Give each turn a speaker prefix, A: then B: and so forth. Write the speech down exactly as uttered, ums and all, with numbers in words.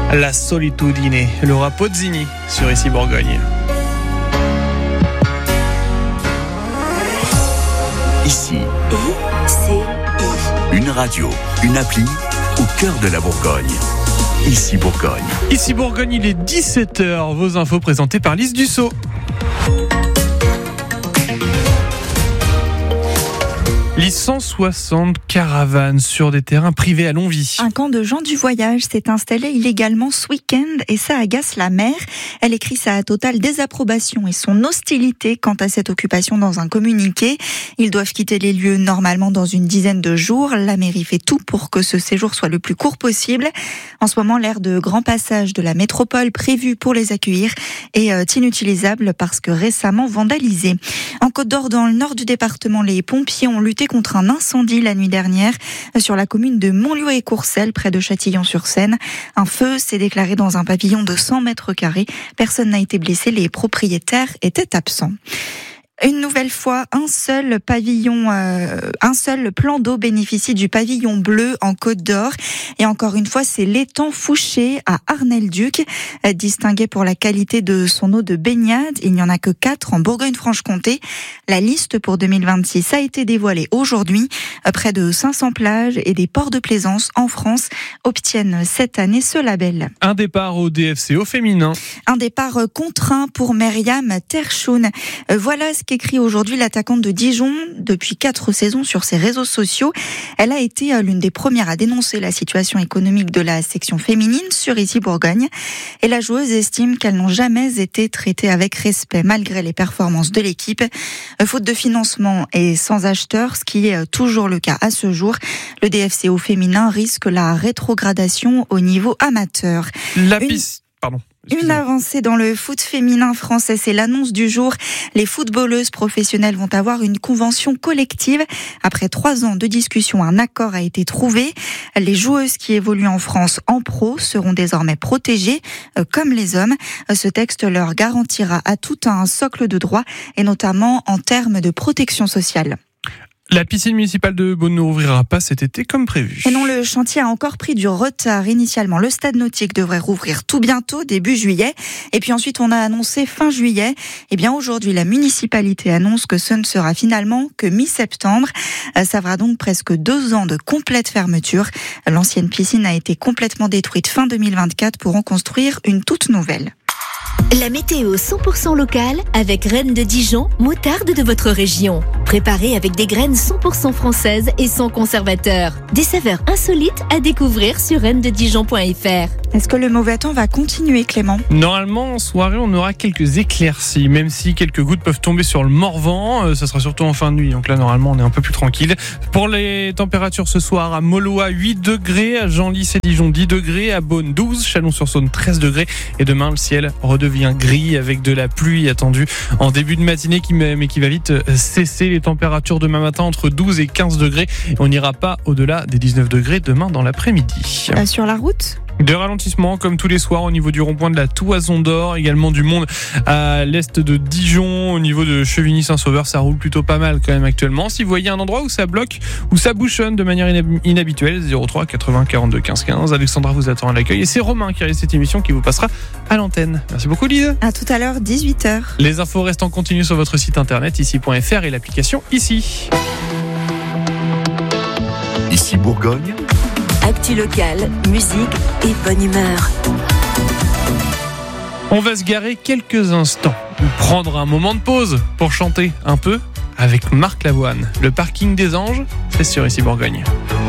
A: La solitudine, Laura Pozzini sur Ici Bourgogne.
B: Ici,
C: I C I.
B: une radio, une appli au cœur de la Bourgogne. Ici Bourgogne.
A: Ici Bourgogne, il est dix-sept heures. Vos infos présentées par Lise Dussault. Les cent soixante caravanes sur des terrains privés à Longwy.
D: Un camp de gens du voyage s'est installé illégalement ce week-end et ça agace la maire. Elle écrit sa totale désapprobation et son hostilité quant à cette occupation dans un communiqué. Ils doivent quitter les lieux normalement dans une dizaine de jours. La mairie fait tout pour que ce séjour soit le plus court possible. En ce moment, l'aire de grand passage de la métropole prévue pour les accueillir est inutilisable parce que récemment vandalisée. En Côte d'Or, dans le nord du département, les pompiers ont lutté contre un incendie la nuit dernière sur la commune de Montlieu et Courcelles, près de Châtillon-sur-Seine. Un feu s'est déclaré dans un pavillon de cent mètres carrés. Personne n'a été blessé, les propriétaires étaient absents. Une nouvelle fois, un seul pavillon, euh, un seul plan d'eau bénéficie du pavillon bleu en Côte d'Or. Et encore une fois, c'est l'étang Fouché à Arnay-le-Duc, distingué pour la qualité de son eau de baignade. Il n'y en a que quatre en Bourgogne-Franche-Comté. La liste pour deux mille vingt-six a été dévoilée aujourd'hui. Près de cinq cents plages et des ports de plaisance en France obtiennent cette année ce label.
A: Un départ au D F C au féminin.
D: Un départ contraint pour Myriam Terchoun. Voilà ce qu'écrit aujourd'hui l'attaquante de Dijon depuis quatre saisons sur ses réseaux sociaux. Elle a été l'une des premières à dénoncer la situation économique de la section féminine sur Ici Bourgogne. Et la joueuse estime qu'elles n'ont jamais été traitées avec respect malgré les performances de l'équipe. Faute de financement et sans acheteurs, ce qui est toujours le cas à ce jour, le D F C au féminin risque la rétrogradation au niveau amateur.
A: La
D: Une...
A: piste... Pardon.
D: Une avancée dans le foot féminin français, c'est l'annonce du jour. Les footballeuses professionnelles vont avoir une convention collective. Après trois ans de discussion, un accord a été trouvé. Les joueuses qui évoluent en France en pro seront désormais protégées, euh, comme les hommes. Ce texte leur garantira à tout un socle de droits, et notamment en termes de protection sociale.
A: La piscine municipale de Beaune ne rouvrira pas cet été comme prévu.
D: Et non, le chantier a encore pris du retard. Initialement, le stade nautique devrait rouvrir tout bientôt, début juillet. Et puis ensuite, on a annoncé fin juillet. Et bien aujourd'hui, la municipalité annonce que ce ne sera finalement que mi-septembre. Ça fera donc presque deux ans de complète fermeture. L'ancienne piscine a été complètement détruite fin deux mille vingt-quatre pour en construire une toute nouvelle.
C: La météo cent pour cent locale avec Reine de Dijon, moutarde de votre région. Préparée avec des graines cent pour cent françaises et sans conservateur. Des saveurs insolites à découvrir sur reine de dijon point f r.
D: Est-ce que le mauvais temps va continuer, Clément ?
A: Normalement, en soirée, on aura quelques éclaircies, même si quelques gouttes peuvent tomber sur le Morvan. Euh, ça sera surtout en fin de nuit, donc là, normalement, on est un peu plus tranquille. Pour les températures ce soir, à Maulois, huit degrés, à Genlis et Dijon, dix degrés, à Beaune, douze, Chalon-sur-Saône, treize degrés. Et demain, le ciel redevient gris avec de la pluie attendue en début de matinée, qui, mais qui va vite cesser. Les températures demain matin entre douze et quinze degrés. On n'ira pas au-delà des dix-neuf degrés demain dans l'après-midi.
D: Euh, sur la route ?
A: De ralentissement comme tous les soirs au niveau du rond-point de la Toison d'Or, également du monde à l'est de Dijon, au niveau de Chevigny-Saint-Sauveur, ça roule plutôt pas mal quand même actuellement. Si vous voyez un endroit où ça bloque, où ça bouchonne de manière inhab- inhabituelle, zéro trois quatre-vingts quarante-deux quinze quinze, Alexandra vous attend à l'accueil et c'est Romain qui réalise cette émission qui vous passera à l'antenne. Merci beaucoup Lise.
D: À tout à l'heure, dix-huit heures.
A: Les infos restent en continu sur votre site internet ici point f r et l'application Ici.
B: Ici Bourgogne.
C: Actu locale, musique et bonne humeur.
A: On va se garer quelques instants ou prendre un moment de pause pour chanter un peu avec Marc Lavoine. Le parking des anges, c'est sur Ici Bourgogne.